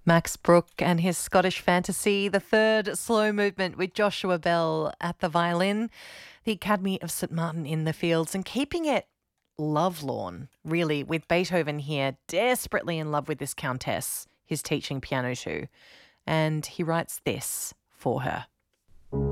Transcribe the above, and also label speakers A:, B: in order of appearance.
A: Max Brook and his Scottish Fantasy, the third slow movement with Joshua Bell at the violin, the Academy of St Martin in the Fields, and keeping it lovelorn, really, with Beethoven here, desperately in love with this countess he's teaching piano to. And he writes this for her.